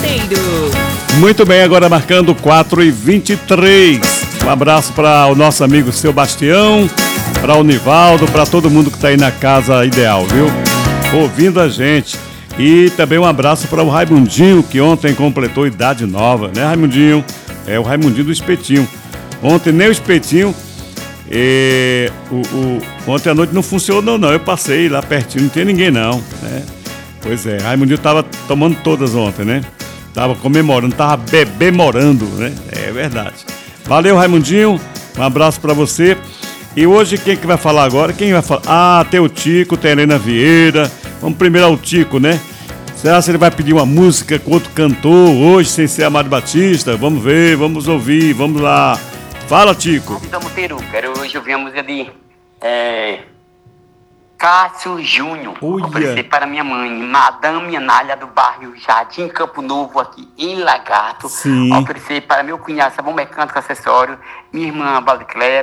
Mineiro. Muito bem, agora marcando 4h23. Um abraço para o nosso amigo Sebastião, para o Nivaldo, para todo mundo que está aí na casa ideal, viu? Ouvindo a gente. E também um abraço para o Raimundinho, que ontem completou idade nova, né, Raimundinho? É o Raimundinho do Espetinho. Ontem nem o Espetinho, ontem à noite não funcionou não, eu passei lá pertinho, não tem ninguém não, né? Pois é, Raimundinho tava tomando todas ontem, né? Tava comemorando, tava bebemorando, né? É verdade. Valeu, Raimundinho, um abraço para você. E hoje quem que vai falar agora? Quem vai falar? Ah, tem o Tico, tem a Helena Vieira. Vamos primeiro ao Tico, né? Será que ele vai pedir uma música com outro cantor hoje, sem ser Amado Batista? Vamos ver, vamos ouvir, vamos lá. Fala, Tico. Então, Monteiro, quero hoje ouvir a música de Cássio Júnior. Uia. Oferecer para minha mãe, Madame Anália, do bairro Jardim Campo Novo, aqui em Lagarto. Sim. Oferecer para meu cunhado, sabão mecânico, acessório, minha irmã Valdecléia.